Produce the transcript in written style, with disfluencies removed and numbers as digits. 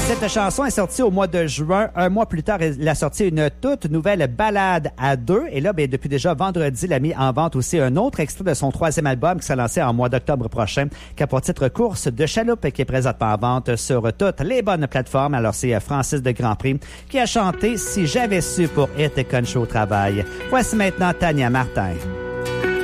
Cette chanson est sortie au mois de juin. Un mois plus tard, il a sorti une toute nouvelle balade à deux. Et là, depuis déjà vendredi, il a mis en vente aussi un autre extrait de son troisième album qui sera lancé en mois d'octobre prochain, qui a pour titre Course de chaloupe et qui est présentement en vente sur toutes les bonnes plateformes. Alors, c'est Francis de Grandpré qui a chanté « Si j'avais su » pour Hit Concho au travail. Voici maintenant Tania Martin.